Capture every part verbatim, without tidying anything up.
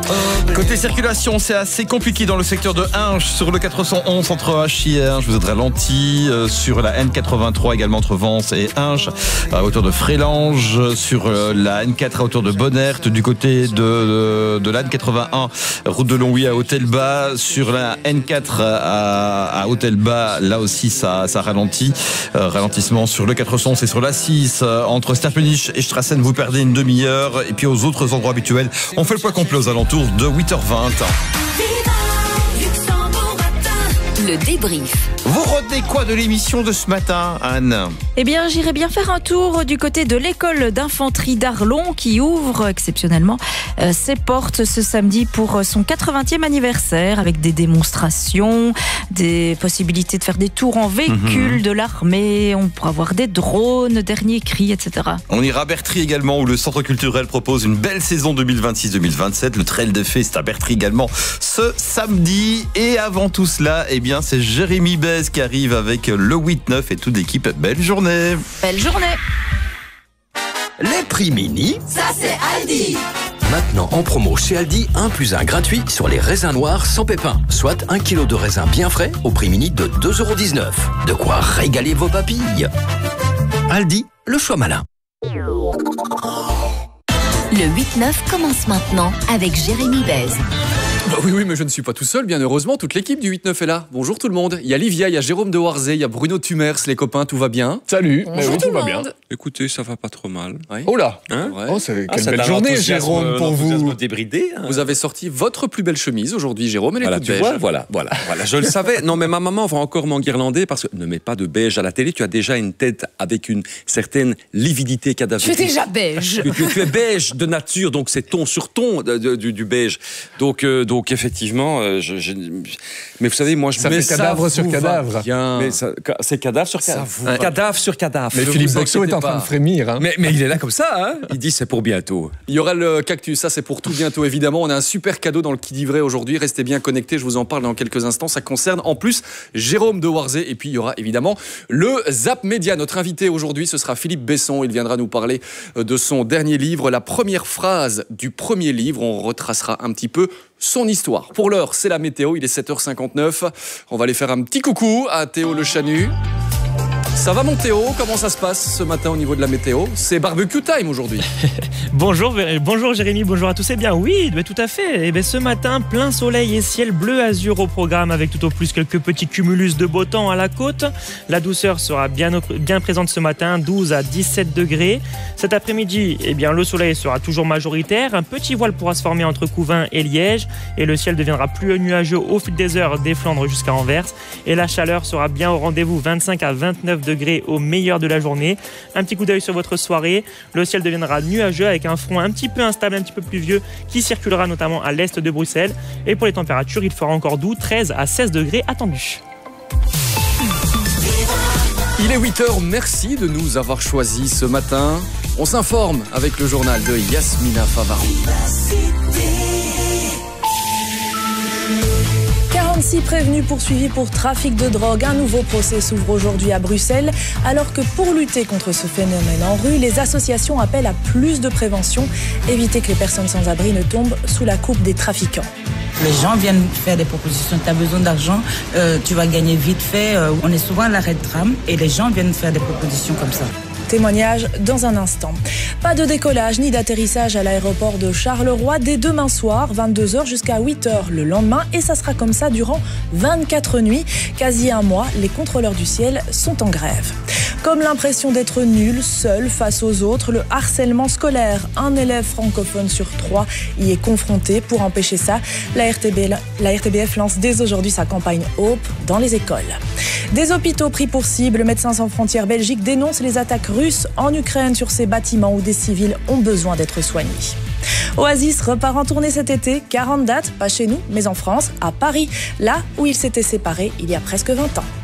Côté circulation, c'est assez compliqué dans le secteur de Hinches sur le quatre cent onze entre H et Hinches. Vous êtes ralenti euh, sur la N quatre-vingt-trois également entre Vence et Hinches, à hauteur de Frélange, sur euh, la N quatre à hauteur de Bonnert, du côté de, de, de la N quatre-vingt-un, route de Longwy à Hôtel-Bas, sur la N quatre à, à Hôtel-Bas, là aussi ça, ça ralentit. Euh, ralentissement sur le quatre cent onze et sur la six, euh, entre Sterpenich et Strassen, vous perdez une demi-heure. Et puis aux autres endroits habituels, on fait le point complet aux alentours de huit heures vingt. Le débrief. Vous retenez quoi de l'émission de ce matin, Anne ? Eh bien, j'irai bien faire un tour du côté de l'école d'infanterie d'Arlon qui ouvre exceptionnellement euh, ses portes ce samedi pour son quatre-vingtième anniversaire avec des démonstrations, des possibilités de faire des tours en véhicule mmh. de l'armée, on pourra voir des drones, dernier cri, et cetera. On ira à Bertry également où le centre culturel propose une belle saison deux mille vingt-six deux mille vingt-sept. Le trail des fées, c'est à Bertry également ce samedi. Et avant tout cela, eh bien, c'est Jérémy Bez qui arrive avec le huit neuf et toute l'équipe. Belle journée. Belle journée. Les prix mini, ça c'est Aldi. Maintenant en promo chez Aldi, un plus un gratuit sur les raisins noirs sans pépins. Soit un kilo de raisins bien frais au prix mini de deux euros dix-neuf. De quoi régaler vos papilles. Aldi, le choix malin. Le huit neuf commence maintenant avec Jérémy Bez. Bah oui, oui, mais je ne suis pas tout seul, bien heureusement, toute l'équipe du huit neuf est là. Bonjour tout le monde. Il y a Livia, il y a Jérôme de Warzé, il y a Bruno Tumers, les copains, tout va bien? Salut, bonjour oui, tout, tout va bien. Écoutez, ça va pas trop mal. Oui. Oh là, hein ouais. Oh, c'est ah, quelle c'est belle journée, Jérôme, pour vous. Débridé. Hein. Vous avez sorti votre plus belle chemise aujourd'hui, Jérôme, elle est voilà, toute tu beige. vois, voilà, voilà, voilà. Je le savais. Non, mais ma maman va encore m'enguirlander parce que ne mets pas de beige à la télé. Tu as déjà une tête avec une certaine lividité cadavérique. Je suis déjà beige. Tu, tu, tu es beige de nature, donc c'est ton sur ton de, de, du, du beige. Donc, euh, donc effectivement, euh, je, je, mais vous savez, moi, je ça mets fait cadavre sur cadavre. Mais ça, c'est cadavre sur cadavre. Un cadavre sur cadavre. Mais ne Philippe Boxeau est en train de frémir. Hein. Mais, mais il est là comme ça. Hein. Il dit c'est pour bientôt. Il y aura le cactus, ça c'est pour tout bientôt évidemment. On a un super cadeau dans le Qui dit vrai aujourd'hui. Restez bien connectés, je vous en parle dans quelques instants. Ça concerne en plus Jérôme de Warzé. Et puis il y aura évidemment le Zap Média. Notre invité aujourd'hui, ce sera Philippe Besson. Il viendra nous parler de son dernier livre, la première phrase du premier livre. On retracera un petit peu son histoire. Pour l'heure, c'est la météo, il est sept heures cinquante-neuf. On va aller faire un petit coucou à Théo Le Chanu. Ça va mon Théo? Comment ça se passe ce matin au niveau de la météo? C'est barbecue time aujourd'hui. Bonjour, bonjour Jérémy, bonjour à tous. Eh bien oui, mais tout à fait. Eh bien, ce matin, plein soleil et ciel bleu azur au programme avec tout au plus quelques petits cumulus de beau temps à la côte. La douceur sera bien, bien présente ce matin, douze à dix-sept degrés. Cet après-midi, eh bien, le soleil sera toujours majoritaire. Un petit voile pourra se former entre Couvain et Liège et le ciel deviendra plus nuageux au fil des heures des Flandres jusqu'à Anvers. Et la chaleur sera bien au rendez-vous, vingt-cinq à vingt-neuf degrés au meilleur de la journée. Un petit coup d'œil sur votre soirée. Le ciel deviendra nuageux avec un front un petit peu instable, un petit peu pluvieux qui circulera notamment à l'est de Bruxelles. Et pour les températures, il fera encore doux, treize à seize degrés attendus. Il est huit heures, merci de nous avoir choisis ce matin. On s'informe avec le journal de Yasmina Favarou. quarante-six prévenus poursuivis pour trafic de drogue. Un nouveau procès s'ouvre aujourd'hui à Bruxelles. Alors que pour lutter contre ce phénomène en rue, les associations appellent à plus de prévention. Éviter que les personnes sans abri ne tombent sous la coupe des trafiquants. Les gens viennent faire des propositions. Tu as besoin d'argent, euh, tu vas gagner vite fait. Euh, on est souvent à l'arrêt de tram et les gens viennent faire des propositions comme ça. Témoignage dans un instant. Pas de décollage ni d'atterrissage à l'aéroport de Charleroi dès demain soir, vingt-deux heures jusqu'à huit heures le lendemain. Et ça sera comme ça durant vingt-quatre nuits. Quasi un mois, les contrôleurs du ciel sont en grève. Comme l'impression d'être nul, seul face aux autres, le harcèlement scolaire. Un élève francophone sur trois y est confronté. Pour empêcher ça, la R T B, la R T B F lance dès aujourd'hui sa campagne Hope dans les écoles. Des hôpitaux pris pour cible, Médecins sans frontières Belgique dénonce les attaques russes en Ukraine sur ces bâtiments où des civils ont besoin d'être soignés. Oasis repart en tournée cet été, quarante dates, pas chez nous, mais en France, à Paris, là où ils s'étaient séparés il y a presque vingt ans.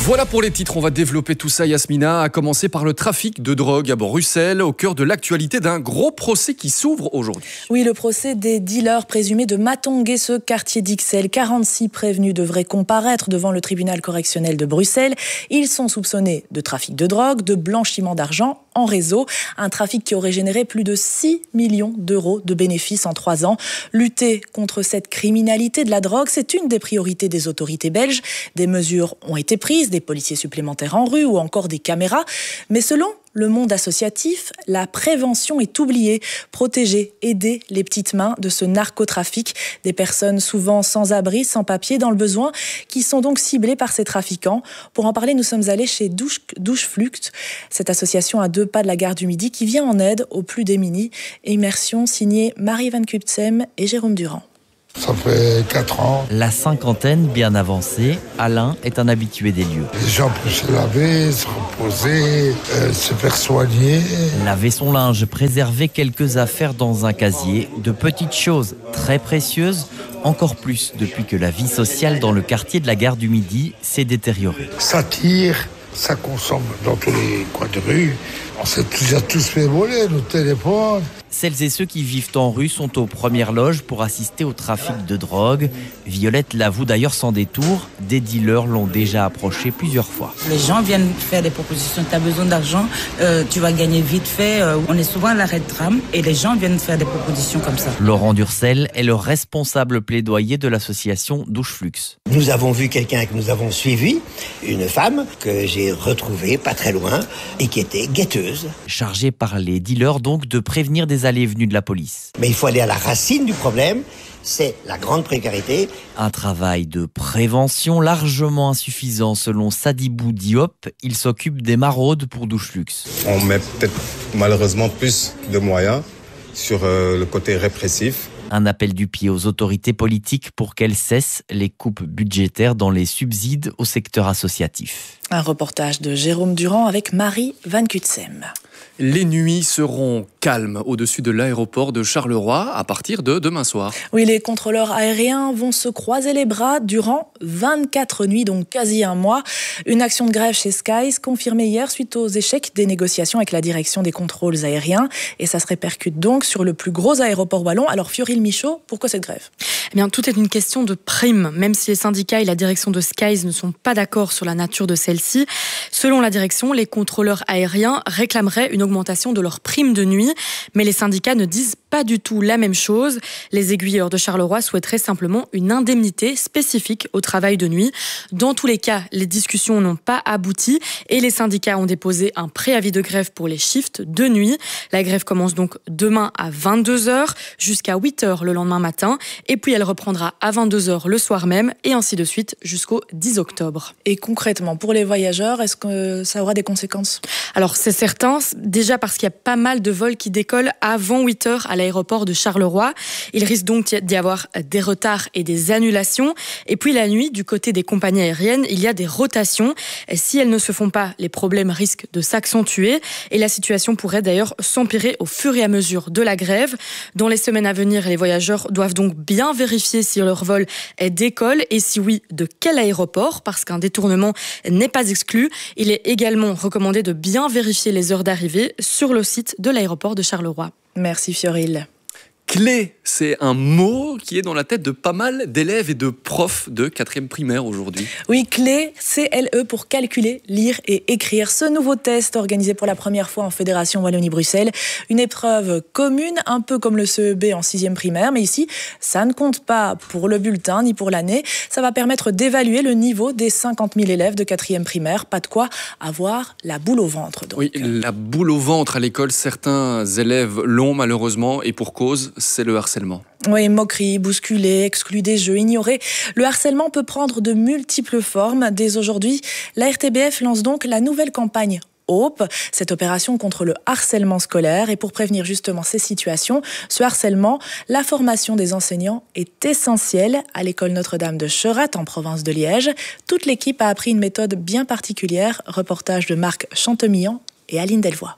Voilà pour les titres, on va développer tout ça, Yasmina, à commencer par le trafic de drogue à Bruxelles, au cœur de l'actualité d'un gros procès qui s'ouvre aujourd'hui. Oui, le procès des dealers présumés de Matongué, ce quartier d'Ixelles. quarante-six prévenus devraient comparaître devant le tribunal correctionnel de Bruxelles. Ils sont soupçonnés de trafic de drogue, de blanchiment d'argent en réseau, un trafic qui aurait généré plus de six millions d'euros de bénéfices en trois ans. Lutter contre cette criminalité de la drogue, c'est une des priorités des autorités belges. Des mesures ont été prises, des policiers supplémentaires en rue ou encore des caméras. Mais selon le monde associatif, la prévention est oubliée. Protéger, aider les petites mains de ce narcotrafic. Des personnes souvent sans abri, sans papier, dans le besoin, qui sont donc ciblées par ces trafiquants. Pour en parler, nous sommes allés chez Douche, Douche Flucht, cette association à deux pas de la gare du Midi qui vient en aide aux plus démunis. Immersion signée Marie Van Kuptsem et Jérôme Durand. Ça fait quatre ans. La cinquantaine bien avancée, Alain est un habitué des lieux. Les gens peuvent se laver, se reposer, euh, se faire soigner. Laver son linge, préserver quelques affaires dans un casier, de petites choses très précieuses, encore plus depuis que la vie sociale dans le quartier de la gare du Midi s'est détériorée. Ça tire, ça consomme dans tous les coins de rue. On s'est déjà tous fait voler nos téléphones. Celles et ceux qui vivent en rue sont aux premières loges pour assister au trafic de drogue. Violette l'avoue d'ailleurs sans détour, des dealers l'ont déjà approché plusieurs fois. Les gens viennent faire des propositions, tu as besoin d'argent, euh, tu vas gagner vite fait. Euh, on est souvent à l'arrêt de tram et les gens viennent faire des propositions comme ça. Laurent Durcel est le responsable plaidoyer de l'association Douche Flux. Nous avons vu quelqu'un que nous avons suivi, une femme que j'ai retrouvée pas très loin et qui était guetteuse. Chargée par les dealers donc de prévenir des allées et venues de la police. Mais il faut aller à la racine du problème, c'est la grande précarité. Un travail de prévention largement insuffisant selon Sadibou Diop. Il s'occupe des maraudes pour Douche Luxe. On met peut-être malheureusement plus de moyens sur euh, le côté répressif. Un appel du pied aux autorités politiques pour qu'elles cessent les coupes budgétaires dans les subsides au secteur associatif. Un reportage de Jérôme Durand avec Marie Van Kuptsem. Les nuits seront calmes au-dessus de l'aéroport de Charleroi à partir de demain soir. Oui, les contrôleurs aériens vont se croiser les bras durant vingt-quatre nuits, donc quasi un mois. Une action de grève chez Skies confirmée hier suite aux échecs des négociations avec la direction des contrôles aériens. Et ça se répercute donc sur le plus gros aéroport wallon. Alors Fioril Michaud, pourquoi cette grève ? Eh bien, tout est une question de prime. Même si les syndicats et la direction de Skies ne sont pas d'accord sur la nature de celle-ci, selon la direction, les contrôleurs aériens réclameraient une augmentation de leur prime de nuit. Mais les syndicats ne disent pas du tout la même chose. Les aiguilleurs de Charleroi souhaiteraient simplement une indemnité spécifique au travail de nuit. Dans tous les cas, les discussions n'ont pas abouti et les syndicats ont déposé un préavis de grève pour les shifts de nuit. La grève commence donc demain à vingt-deux heures jusqu'à huit heures le lendemain matin et puis elle reprendra à vingt-deux heures le soir même et ainsi de suite jusqu'au dix octobre. Et concrètement, pour les voyageurs, est-ce que ça aura des conséquences ? Alors c'est certain, déjà parce qu'il y a pas mal de vols qui décollent avant huit heures à l'aéroport de Charleroi. Il risque donc d'y avoir des retards et des annulations. Et puis la nuit, du côté des compagnies aériennes, il y a des rotations. Et si elles ne se font pas, les problèmes risquent de s'accentuer. Et la situation pourrait d'ailleurs s'empirer au fur et à mesure de la grève. Dans les semaines à venir, les voyageurs doivent donc bien vérifier si leur vol décolle et si oui, de quel aéroport, parce qu'un détournement n'est pas exclu. Il est également recommandé de bien vérifier les heures d'arrivée sur le site de l'aéroport de Charleroi. Merci Fioril. Clé, c'est un mot qui est dans la tête de pas mal d'élèves et de profs de quatrième primaire aujourd'hui. Oui, clé, C L E pour calculer, lire et écrire. Ce nouveau test organisé pour la première fois en Fédération Wallonie-Bruxelles. Une épreuve commune, un peu comme le C E B en sixième primaire. Mais ici, ça ne compte pas pour le bulletin ni pour l'année. Ça va permettre d'évaluer le niveau des cinquante mille élèves de quatrième primaire. Pas de quoi avoir la boule au ventre. Donc. Oui, la boule au ventre à l'école. Certains élèves l'ont malheureusement et pour cause. C'est le harcèlement. Oui, moquerie, bousculer, exclu des jeux, ignorer. Le harcèlement peut prendre de multiples formes. Dès aujourd'hui, la R T B F lance donc la nouvelle campagne Hope, cette opération contre le harcèlement scolaire. Et pour prévenir justement ces situations, ce harcèlement, la formation des enseignants est essentielle. À l'école Notre-Dame de Cheratte, en province de Liège, toute l'équipe a appris une méthode bien particulière. Reportage de Marc Chantemillan et Aline Delvoye.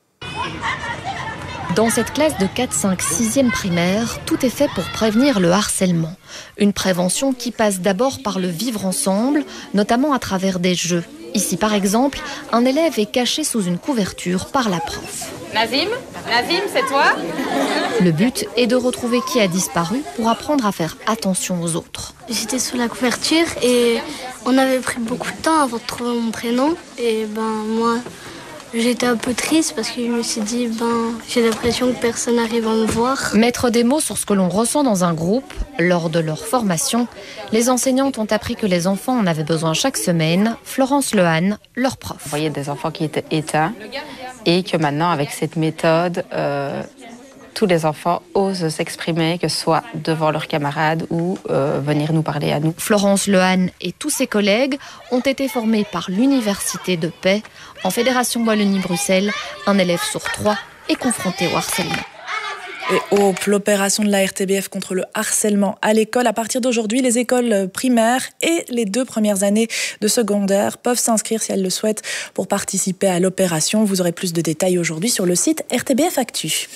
Dans cette classe de quatre, cinq, sixième primaire, tout est fait pour prévenir le harcèlement. Une prévention qui passe d'abord par le vivre ensemble, notamment à travers des jeux. Ici, par exemple, un élève est caché sous une couverture par la prof. Nazim, Nazim, c'est toi? Le but est de retrouver qui a disparu pour apprendre à faire attention aux autres. J'étais sous la couverture et on avait pris beaucoup de temps avant de trouver mon prénom. Et ben moi, j'étais un peu triste parce que je me suis dit, ben j'ai l'impression que personne n'arrive à me voir. Mettre des mots sur ce que l'on ressent dans un groupe, lors de leur formation, les enseignantes ont appris que les enfants en avaient besoin chaque semaine. Florence Lehane, leur prof. On voyait des enfants qui étaient éteints et que maintenant, avec cette méthode, euh, tous les enfants osent s'exprimer, que ce soit devant leurs camarades ou euh, venir nous parler à nous. Florence Lehane et tous ses collègues ont été formés par l'Université de Paix. En Fédération Wallonie-Bruxelles, un élève sur trois est confronté au harcèlement. Et hop, l'opération de la R T B F contre le harcèlement à l'école. À partir d'aujourd'hui, les écoles primaires et les deux premières années de secondaire peuvent s'inscrire si elles le souhaitent pour participer à l'opération. Vous aurez plus de détails aujourd'hui sur le site R T B F Actu.